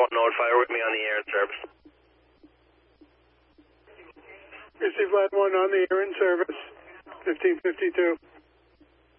1 notify with me on the air in service. Christie Flight 1 on the air in service. 1552.